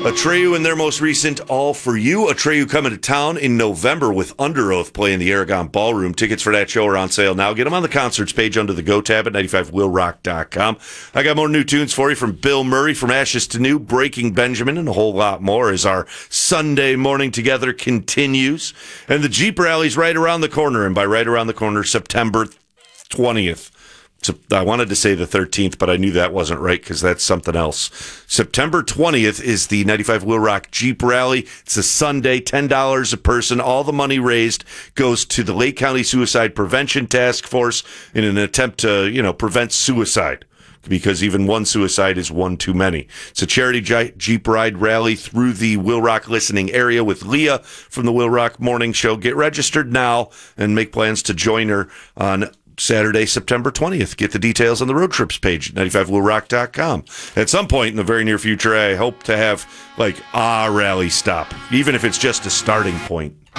Atreyu in their most recent All For You. Atreyu coming to town in November with Under Oath playing the Aragon Ballroom. Tickets for that show are on sale now. Get them on the concerts page under the Go tab at 95willrock.com. I got more new tunes for you from Bill Murray, From Ashes to New, Breaking Benjamin, and a whole lot more as our Sunday morning together continues. And the Jeep Rally's right around the corner, and by right around the corner, September 20th. So I wanted to say the 13th, but I knew that wasn't right because that's something else. September 20th is the 95 Will Rock Jeep Rally. It's a Sunday, $10 a person. All the money raised goes to the Lake County Suicide Prevention Task Force in an attempt to, prevent suicide, because even one suicide is one too many. It's a charity Jeep ride rally through the Will Rock listening area with Leah from the Will Rock Morning Show. Get registered now and make plans to join her on Saturday, September 20th. Get the details on the road trips page at 95willrock.com. At some point in the very near future, I hope to have a rally stop, even if it's just a starting point.